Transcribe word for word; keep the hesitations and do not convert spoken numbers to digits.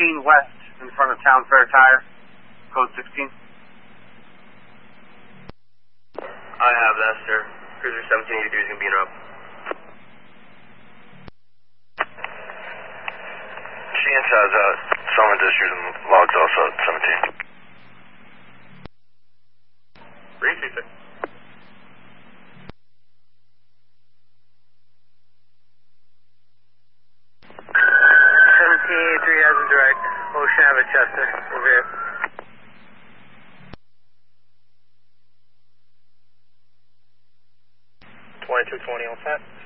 seventeen west in front of Town Fair Tire, code sixteen. I have that, sir. Cruiser seventeen eighty-three is going to be in route. Chance has uh, someone just using logs also at seventeen. Repeat it. seventeen eighty-three has a direct. Ocean Ave Chester. Over here. twenty-two twenty on set.